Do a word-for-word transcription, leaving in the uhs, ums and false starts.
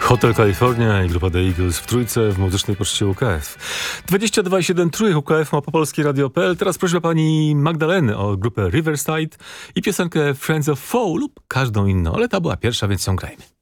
Hotel California i grupa The Eagles w trójce w muzycznej poczcie U K F. dwadzieścia dwa siedem trójek U K F ma popolskie radio kropka p l. Teraz prośba pani Magdaleny o grupę Riverside i piosenkę Friends of Foe lub każdą inną, ale ta była pierwsza, więc ją grajmy.